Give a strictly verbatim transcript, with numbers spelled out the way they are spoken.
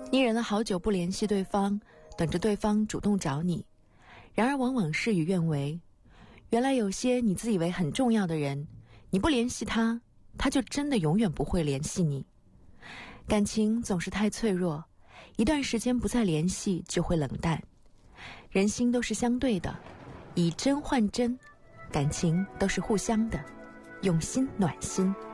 你忍了好久不联系对方，等着对方主动找你，然而往往事与愿违。原来有些你自以为很重要的人，你不联系他，他就真的永远不会联系你。感情总是太脆弱，一段时间不再联系就会冷淡。人心都是相对的，以真换真，感情都是互相的，用心暖心。